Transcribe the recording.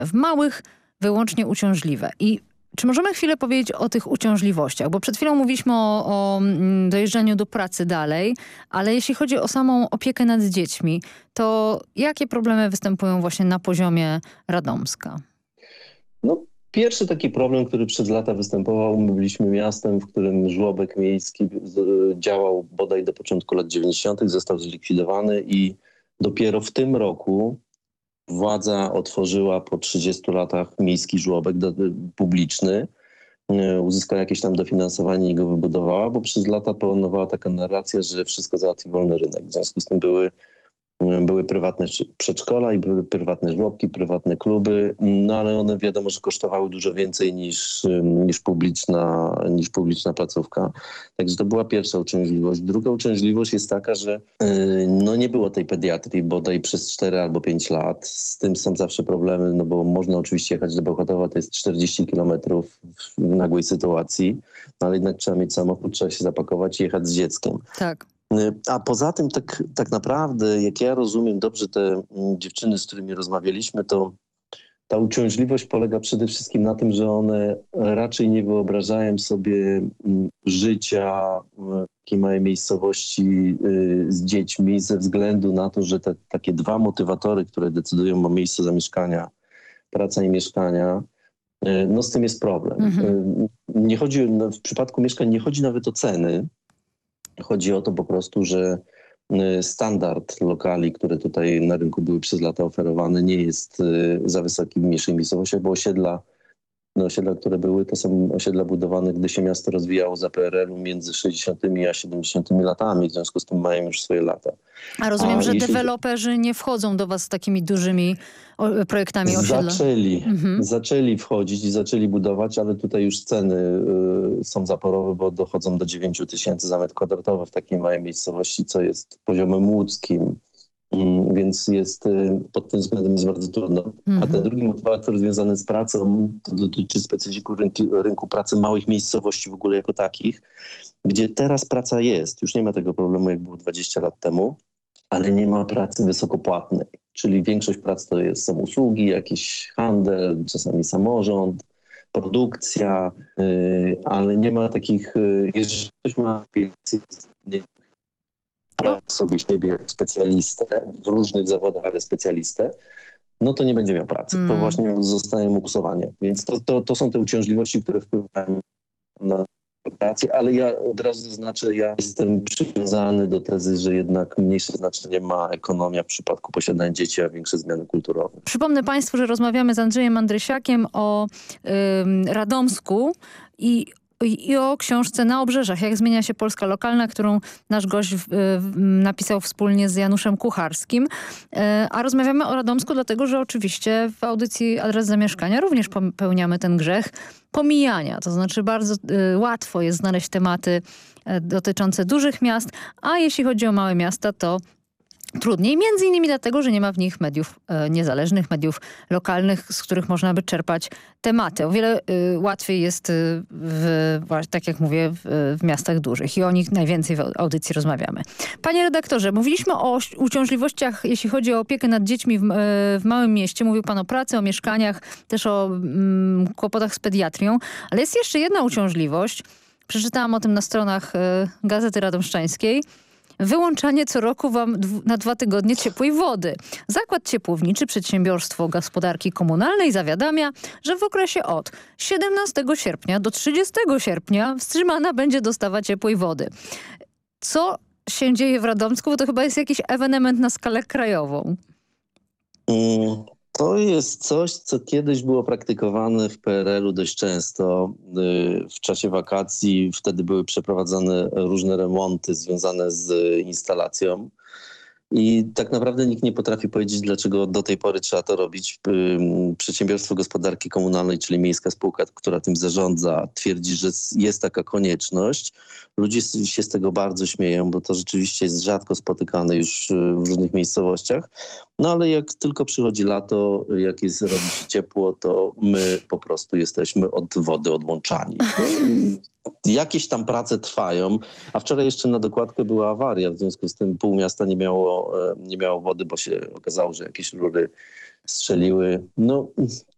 w małych wyłącznie uciążliwe. I czy możemy chwilę powiedzieć o tych uciążliwościach? Bo przed chwilą mówiliśmy o dojeżdżaniu do pracy dalej, ale jeśli chodzi o samą opiekę nad dziećmi, to jakie problemy występują właśnie na poziomie Radomska? No, pierwszy taki problem, który przez lata występował, my byliśmy miastem, w którym żłobek miejski działał bodaj do początku lat 90., został zlikwidowany i dopiero w tym roku władza otworzyła po 30 latach miejski żłobek publiczny. Uzyskała jakieś tam dofinansowanie i go wybudowała, bo przez lata panowała taka narracja, że wszystko załatwi wolny rynek. W związku z tym były prywatne przedszkola i były prywatne żłobki, prywatne kluby, no ale one wiadomo, że kosztowały dużo więcej niż publiczna placówka. Także to była pierwsza uciążliwość. Druga uciążliwość jest taka, że no nie było tej pediatrii bodaj przez 4 albo 5 lat. Z tym są zawsze problemy, no bo można oczywiście jechać do Bełchatowa, to jest 40 kilometrów w nagłej sytuacji, no ale jednak trzeba mieć samochód, trzeba się zapakować i jechać z dzieckiem. Tak. A poza tym tak naprawdę, jak ja rozumiem dobrze te dziewczyny, z którymi rozmawialiśmy, to ta uciążliwość polega przede wszystkim na tym, że one raczej nie wyobrażają sobie życia w takiej małej miejscowości z dziećmi ze względu na to, że takie dwa motywatory, które decydują o miejscu zamieszkania, praca i mieszkania, no z tym jest problem. Nie chodzi, w przypadku mieszkań nie chodzi nawet o ceny. Chodzi o to po prostu, że standard lokali, które tutaj na rynku były przez lata oferowane, nie jest za wysoki w mniejszych miejscowościach, bo osiedla, które były, to są osiedla budowane, gdy się miasto rozwijało za PRL-u między 60 a 70 latami, w związku z tym mają już swoje lata. A rozumiem, że deweloperzy nie wchodzą do was z takimi dużymi projektami osiedla? Zaczęli wchodzić i zaczęli budować, ale tutaj już ceny są zaporowe, bo dochodzą do 9 tysięcy za metr kwadratowy w takiej małej miejscowości, co jest poziomem łódzkim. Więc jest pod tym względem jest bardzo trudno. A ten drugi motywator związany z pracą to dotyczy specyfiku rynku pracy małych miejscowości w ogóle jako takich, gdzie teraz praca jest. Już nie ma tego problemu, jak było 20 lat temu, ale nie ma pracy wysokopłatnej. Czyli większość prac to są usługi, jakiś handel, czasami samorząd, produkcja, ale nie ma takich, jeżeli ktoś ma sobie siebie specjalistę, w różnych zawodach, ale specjalistę, no to nie będzie miał pracy. To właśnie zostaje mu usuwanie. Więc to są te uciążliwości, które wpływają na pracę, ale ja od razu zaznaczę, ja jestem przywiązany do tezy, że jednak mniejsze znaczenie ma ekonomia w przypadku posiadania dzieci, a większe zmiany kulturowe. Przypomnę państwu, że rozmawiamy z Andrzejem Andrysiakiem o Radomsku i o książce Na obrzeżach, jak zmienia się Polska lokalna, którą nasz gość napisał wspólnie z Januszem Kucharskim. A rozmawiamy o Radomsku dlatego, że oczywiście w audycji Adres Zamieszkania również popełniamy ten grzech pomijania. To znaczy bardzo łatwo jest znaleźć tematy dotyczące dużych miast, a jeśli chodzi o małe miasta, to trudniej, między innymi dlatego, że nie ma w nich mediów niezależnych, mediów lokalnych, z których można by czerpać tematy. O wiele łatwiej jest, tak jak mówię, w miastach dużych i o nich najwięcej w audycji rozmawiamy. Panie redaktorze, mówiliśmy o uciążliwościach, jeśli chodzi o opiekę nad dziećmi w małym mieście. Mówił pan o pracy, o mieszkaniach, też o kłopotach z pediatrią, ale jest jeszcze jedna uciążliwość. Przeczytałam o tym na stronach Gazety Radomszczańskiej. Wyłączanie co roku na 2 tygodnie ciepłej wody. Zakład ciepłowniczy Przedsiębiorstwo Gospodarki Komunalnej zawiadamia, że w okresie od 17 sierpnia do 30 sierpnia wstrzymana będzie dostawa ciepłej wody. Co się dzieje w Radomsku? Bo to chyba jest jakiś ewenement na skalę krajową. To jest coś, co kiedyś było praktykowane w PRL-u dość często. W czasie wakacji wtedy były przeprowadzane różne remonty związane z instalacją. I tak naprawdę nikt nie potrafi powiedzieć, dlaczego do tej pory trzeba to robić. Przedsiębiorstwo Gospodarki Komunalnej, czyli miejska spółka, która tym zarządza, twierdzi, że jest taka konieczność. Ludzie się z tego bardzo śmieją, bo to rzeczywiście jest rzadko spotykane już w różnych miejscowościach. No ale jak tylko przychodzi lato, jak robi się ciepło, to my po prostu jesteśmy od wody odłączani. Jakieś tam prace trwają, a wczoraj jeszcze na dokładkę była awaria, w związku z tym pół miasta nie miało wody, bo się okazało, że jakieś rury strzeliły. No